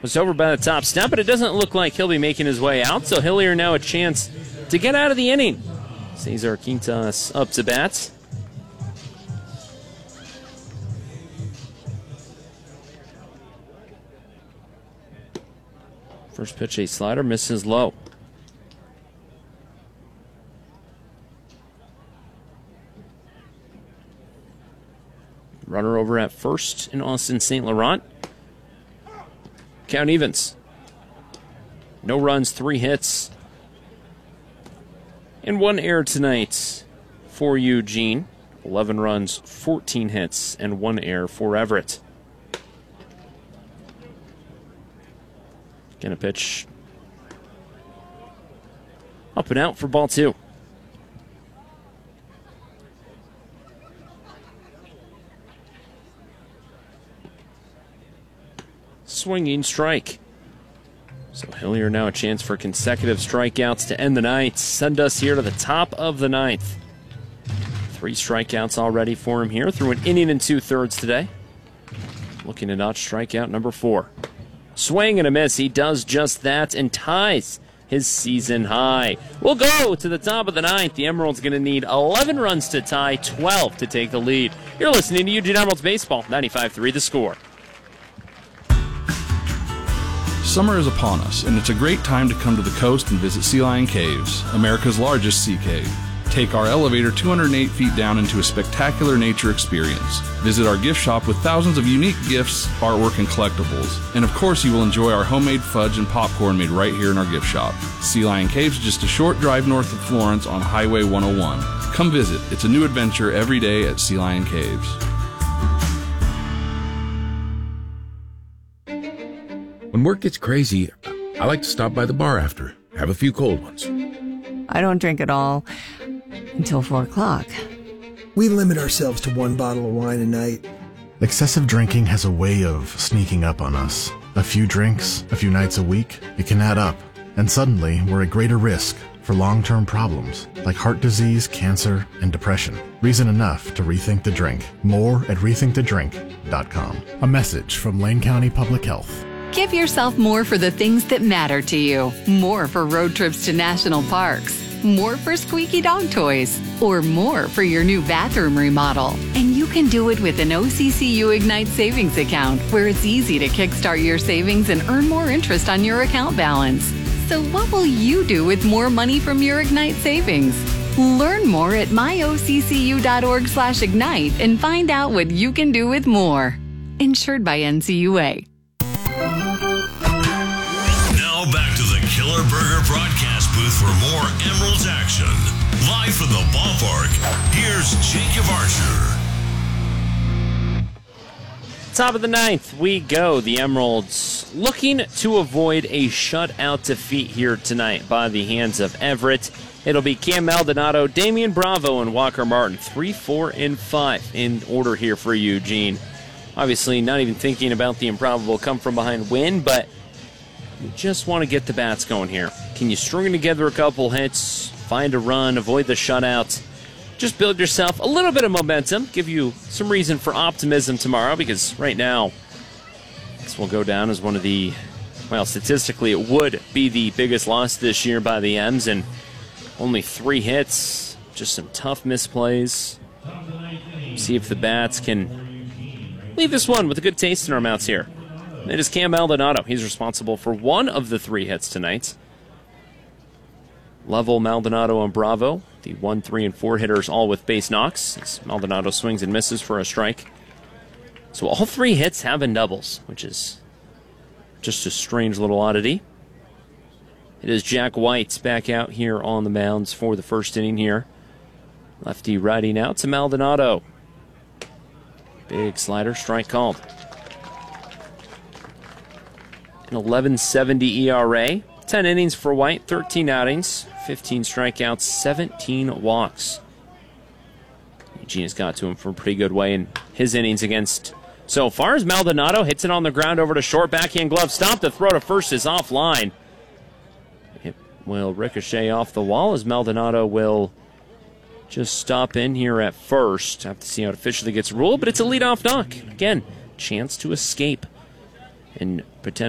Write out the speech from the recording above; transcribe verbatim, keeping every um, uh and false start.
was over by the top step, but it doesn't look like he'll be making his way out, so Hillier now a chance to get out of the inning. Cesar Quintas up to bat. First pitch, a slider, misses low. Runner over at first in Austin Saint Laurent. Count evens. No runs, three hits. And one error tonight for Eugene. eleven runs, fourteen hits, and one error for Everett. Gonna pitch up and out for ball two. Swinging strike. So Hillier now a chance for consecutive strikeouts to end the night. Send us here to the top of the ninth. Three strikeouts already for him here through an inning and two thirds today. Looking to notch strikeout number four. Swing and a miss. He does just that and ties his season high. We'll go to the top of the ninth. The Emeralds going to need eleven runs to tie, twelve to take the lead. You're listening to Eugene Emeralds Baseball, ninety-five three The Score. Summer is upon us, and it's a great time to come to the coast and visit Sea Lion Caves, America's largest sea cave. Take our elevator two hundred eight feet down into a spectacular nature experience. Visit our gift shop with thousands of unique gifts, artwork, and collectibles. And of course, you will enjoy our homemade fudge and popcorn made right here in our gift shop. Sea Lion Caves is just a short drive north of Florence on Highway one oh one. Come visit. It's a new adventure every day at Sea Lion Caves. When work gets crazy, I like to stop by the bar after, have a few cold ones. I don't drink at all until four o'clock. We limit ourselves to one bottle of wine a night. Excessive drinking has a way of sneaking up on us. A few drinks, a few nights a week, it can add up. And suddenly, we're at greater risk for long-term problems like heart disease, cancer, and depression. Reason enough to rethink the drink. More at rethink the drink dot com. A message from Lane County Public Health. Give yourself more for the things that matter to you. More for road trips to national parks. More for squeaky dog toys. Or more for your new bathroom remodel. And you can do it with an O C C U Ignite savings account, where it's easy to kickstart your savings and earn more interest on your account balance. So what will you do with more money from your Ignite savings? Learn more at my O C C U dot org slash ignite and find out what you can do with more. Insured by N C U A. Now back to the Killer Burger broadcast booth for more Emeralds action. Live from the ballpark, here's Jacob Archer. Top of the ninth, we go. The Emeralds looking to avoid a shutout defeat here tonight by the hands of Everett. It'll be Cam Maldonado, Damian Bravo, and Walker Martin. Three, four, and five in order here for Eugene. Obviously, not even thinking about the improbable come-from-behind win, but you just want to get the bats going here. Can you string together a couple hits, find a run, avoid the shutout? Just build yourself a little bit of momentum, give you some reason for optimism tomorrow, because right now, this will go down as one of the, well, statistically, it would be the biggest loss this year by the M's, and only three hits, just some tough misplays. See if the bats can leave this one with a good taste in our mouths here. It is Cam Maldonado. He's responsible for one of the three hits tonight. Level, Maldonado, and Bravo, the one, three, and four hitters, all with base knocks. As Maldonado swings and misses for a strike. So all three hits have been doubles, which is just a strange little oddity. It is Jack White back out here on the mounds for the first inning here. Lefty riding out to Maldonado. Big slider, strike called. An eleven seventy E R A. ten innings for White, thirteen outings, fifteen strikeouts, seventeen walks. Eugene has got to him for a pretty good way in his innings against so far. As Maldonado hits it on the ground over to short, backhand glove stop. The throw to first is offline. It will ricochet off the wall as Maldonado will just stop in here at first. Have to see how it officially gets ruled, but it's a leadoff knock. Again, chance to escape and pretend